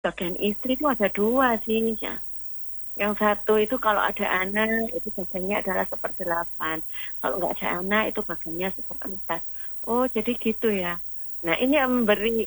bagian istri itu ada dua sih ya. Yang satu itu kalau ada anak itu bagiannya adalah 1/8. Kalau nggak ada anak itu bagiannya 1/4. Oh jadi gitu ya. Nah ini yang memberi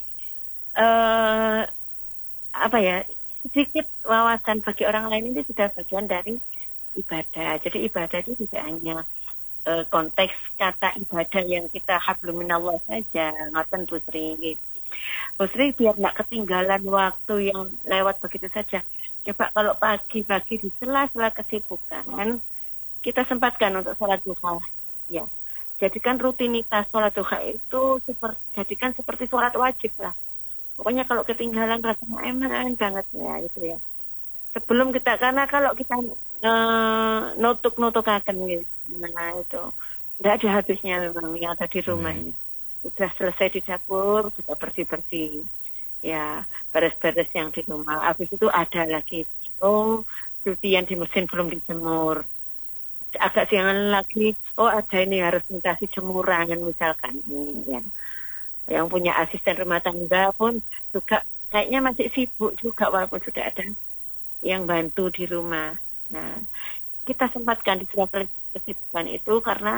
apa ya, sedikit wawasan bagi orang lain, ini sudah bagian dari ibadah. Jadi ibadah itu tidak hanya konteks kata ibadah yang kita hablum minallah saja, ngoten Bu Sri. Bu Sri biar nggak ketinggalan waktu yang lewat begitu saja. Coba kalau pagi-pagi di sela-sela kesibukan kita sempatkan untuk sholat duha, ya. Jadikan rutinitas sholat duha itu jadikan seperti sholat wajib lah. Pokoknya kalau ketinggalan rasanya eman banget ya itu ya. Sebelum kita, karena kalau kita nutuk-nutukaken gitu, nah itu nggak ada habisnya memang yang ada di rumah ini. Udah selesai di dapur, kita bersih-bersih, ya beres-beres yang di rumah. Habis itu ada lagi, cucian di mesin belum dijemur. Agak siangan lagi, ada ini harus dikasih jemuran misalkan, ya. Yang punya asisten rumah tangga pun juga kayaknya masih sibuk juga walaupun sudah ada yang bantu di rumah. Nah, kita sempatkan di sela-sela kesibukan itu karena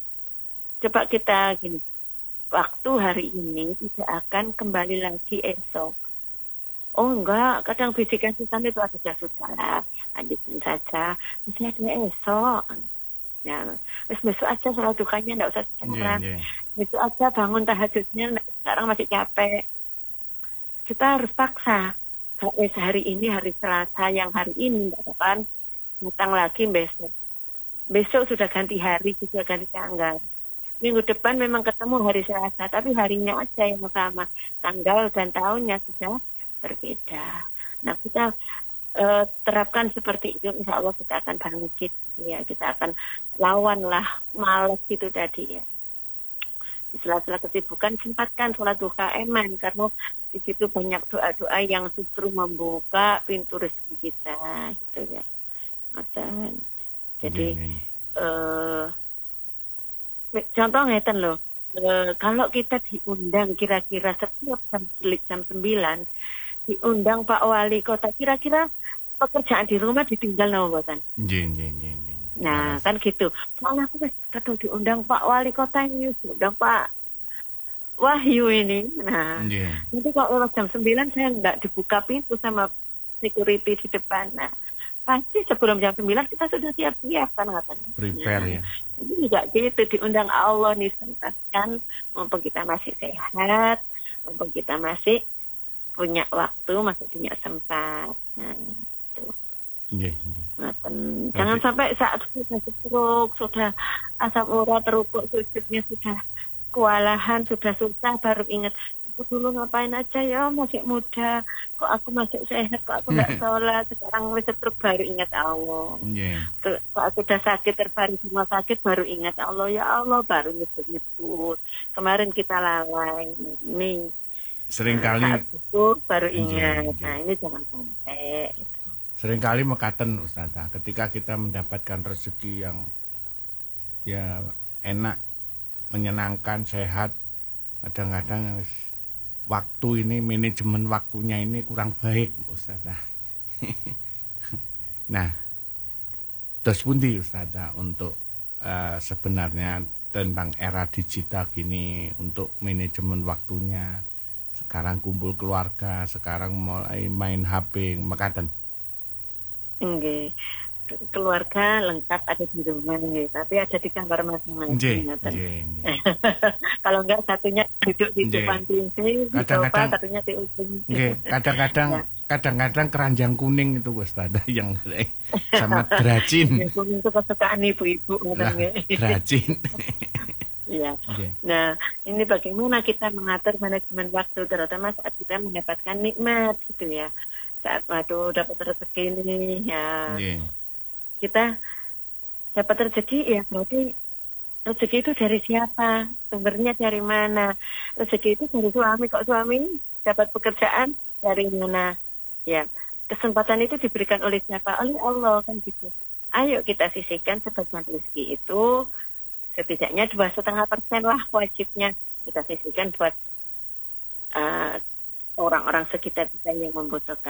coba kita gini, waktu hari ini tidak akan kembali lagi esok. Oh enggak, kadang bisikan itu ada sudah, lanjutin saja, masih ada esok. Nah, besok aja sholat duhanya enggak usah sekarang. Besok aja bangun tahajudnya, sekarang masih capek. Kita harus paksa. Hari ini hari Selasa, yang hari ini enggak akan datang lagi besok. Besok sudah ganti hari, sudah ganti tanggal. Minggu depan memang ketemu hari Selasa, tapi harinya aja yang sama. Tanggal dan tahunnya sudah berbeda. Nah, kita terapkan seperti itu, insya Allah kita akan bangkit. Ya, kita akan lawanlah malas itu tadi ya. Di sela-sela kesibukan sempatkan sholat duha eman, karena di situ banyak doa-doa yang justru membuka pintu rezeki kita gitu ya. Jadi contoh ngeten loh, kalau kita diundang kira-kira setiap jam 9 diundang Pak Wali Kota, kira-kira pekerjaan di rumah ditinggal nama buatan. Nah, kan gitu. Soalnya aku kadang diundang Pak Wali Kota ini, diundang Pak Wahyu ini. Nah, nanti kalau jam 9 saya nggak dibuka pintu sama security di depan. Nah, pasti sebelum jam 9 kita sudah siap-siap kan katanya. Prepare ya. Jadi juga gitu, diundang Allah nih, sempatkan mumpung kita masih sehat, mumpung kita masih punya waktu, masih punya sempat. Nah, itu. Jangan sampai saat sudah stroke, sudah asam urat, terukuk sujudnya sudah kewalahan, sudah susah, baru ingat aku dulu ngapain aja ya, masih muda, kok aku masih sehat, kok aku nggak sholat, sekarang stroke baru ingat Allah. Kok aku udah sakit, terbaring semua sakit, baru ingat Allah, ya Allah, baru nyebut-nyebut. Kemarin kita lalai, ini seringkali itu baru ingat. Nah ini jangan sampai. Seringkali mekaten Ustazah, ketika kita mendapatkan rezeki yang ya enak, menyenangkan, sehat, kadang-kadang waktu ini, manajemen waktunya ini kurang baik Ustazah. Nah, terus pundi Ustazah untuk sebenarnya tentang era digital gini, untuk manajemen waktunya. Sekarang kumpul keluarga, sekarang mulai main HP, mekaten. Enggak, keluarga lengkap ada di rumah, tapi ada di kamar masing-masing. Kalau enggak satunya duduk di depan pintu, satunya di ujung. Kadang-kadang keranjang kuning itu Ustazah yang sama dracin. Kuning itu kesukaan ibu-ibu. Dracin. Ya. Nah, ini bagaimana kita mengatur manajemen waktu, terutama saat kita mendapatkan nikmat gitu ya. Saat dapat rezeki ini ya. Kita dapat rezeki ya, berarti rezeki itu dari siapa? Sumbernya dari mana? Rezeki itu dari suami, kok suami dapat pekerjaan dari mana? Ya, kesempatan itu diberikan oleh siapa? Oleh Allah kan gitu. Ayo kita sisihkan sebagian rezeki itu, setidaknya 2,5% lah wajibnya kita sisihkan buat orang-orang sekitar kita yang membutuhkan.